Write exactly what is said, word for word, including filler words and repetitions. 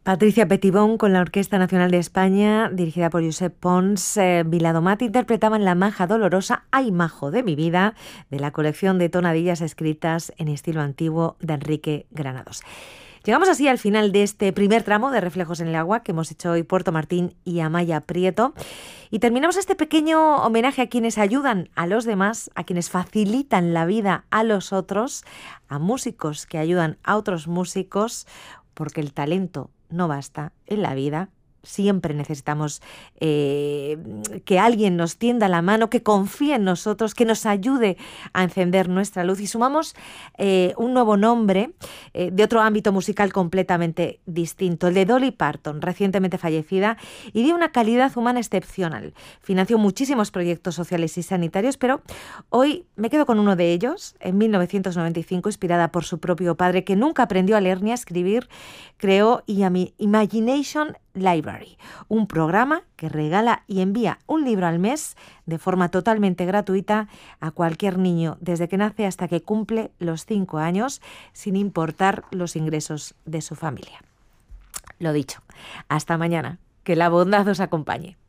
Patricia Petitbon con la Orquesta Nacional de España, dirigida por Josep Pons, eh, Viladomat, interpretaban La Maja Dolorosa, Ay Majo de mi vida, de la colección de tonadillas escritas en estilo antiguo de Enrique Granados. Llegamos así al final de este primer tramo de Reflejos en el Agua que hemos hecho hoy Puerto Martín y Amaya Prieto. Y terminamos este pequeño homenaje a quienes ayudan a los demás, a quienes facilitan la vida a los otros, a músicos que ayudan a otros músicos, porque el talento no basta en la vida. Siempre necesitamos eh, que alguien nos tienda la mano, que confíe en nosotros, que nos ayude a encender nuestra luz. Y sumamos eh, un nuevo nombre eh, de otro ámbito musical completamente distinto, el de Dolly Parton, recientemente fallecida y de una calidad humana excepcional. Financió muchísimos proyectos sociales y sanitarios, pero hoy me quedo con uno de ellos. En mil novecientos noventa y cinco, inspirada por su propio padre, que nunca aprendió a leer ni a escribir, creó Imagination Library, un programa que regala y envía un libro al mes de forma totalmente gratuita a cualquier niño desde que nace hasta que cumple los cinco años, sin importar los ingresos de su familia. Lo dicho, hasta mañana, que la bondad os acompañe.